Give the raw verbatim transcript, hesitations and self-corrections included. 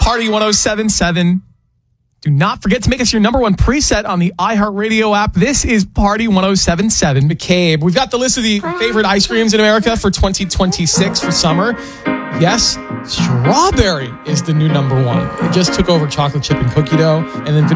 Party one oh seven point seven. Do not forget to make us your number one preset on the iHeartRadio app. This is Party one oh seven point seven. McCabe. We've got the list of the favorite ice creams in America for twenty twenty-six for summer. Yes, strawberry is the new number one. It just took over chocolate chip and cookie dough. And then vanilla